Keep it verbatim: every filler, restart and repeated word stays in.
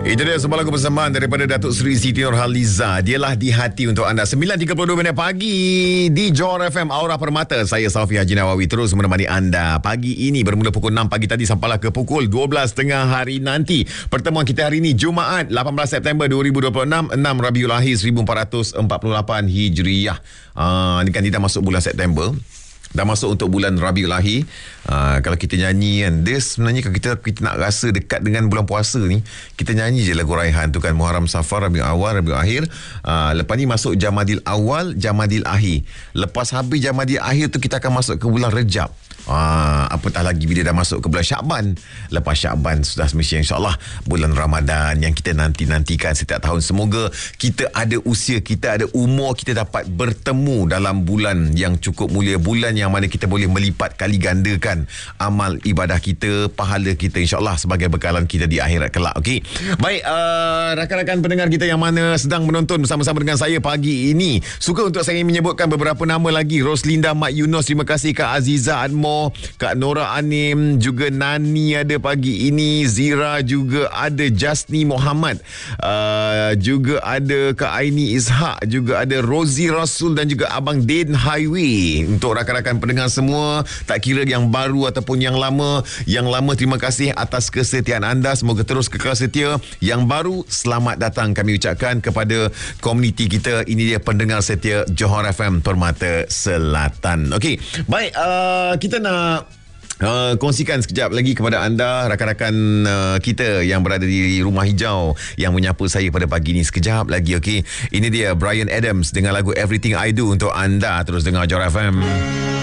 Itu dia sebuah lagu persembahan daripada Datuk Seri Siti Nurhaliza. Dialah di hati untuk anda. sembilan tiga puluh dua minit pagi di Johor F M Aura Permata. Saya Safi Haji Nawawi terus menemani anda pagi ini bermula pukul enam pagi tadi sampailah ke pukul dua belas tengah hari nanti. Pertemuan kita hari ini Jumaat lapan belas September dua ribu dua puluh enam, enam Rabiul Akhir seribu empat ratus empat puluh lapan Hijriah. Ah, ini kan kita masuk bulan September. Dah masuk untuk bulan Rabiul Akhir. uh, Kalau kita nyanyi kan, dia sebenarnya kalau kita, kita nak rasa dekat dengan bulan puasa ni, kita nyanyi je lagu Raihan tu kan, Muharram, Safar, Rabiul Awal, Rabiul Akhir. uh, Lepas ni masuk Jamadil Awal, Jamadil Akhir. Lepas habis Jamadil Akhir tu kita akan masuk ke bulan Rejab. Ah, apatah lagi bila dah masuk ke bulan Syakban. Lepas Syakban sudah semestinya insyaAllah bulan Ramadan yang kita nanti-nantikan setiap tahun. Semoga kita ada usia, kita ada umur, kita dapat bertemu dalam bulan yang cukup mulia, bulan yang mana kita boleh melipat kali gandakan amal ibadah kita, pahala kita insyaAllah sebagai bekalan kita di akhirat kelak. Okey. Baik, uh, rakan-rakan pendengar kita yang mana sedang menonton bersama-sama dengan saya pagi ini, suka untuk saya menyebutkan beberapa nama lagi. Roslinda Mat Yunus, terima kasih. Kak Aziza Admo, Kak Nora Anim, juga Nani ada pagi ini, Zira juga ada, Jasni Muhammad, uh, juga ada Kak Aini Ishak, juga ada Rozi Rasul dan juga Abang Din Highway. Untuk rakan-rakan pendengar semua, tak kira yang baru ataupun yang lama, yang lama terima kasih atas kesetiaan anda, semoga terus kekal setia. Yang baru, selamat datang kami ucapkan kepada komuniti kita. Ini dia pendengar setia Johor F M Permata Selatan. Okey, baik, uh, kita nak Uh, kongsikan sekejap lagi kepada anda rakan-rakan uh, kita yang berada di Rumah Hijau yang menyapa saya pada pagi ini sekejap lagi. Okey, ini dia Bryan Adams dengan lagu Everything I Do untuk anda. Terus dengar Johor F M.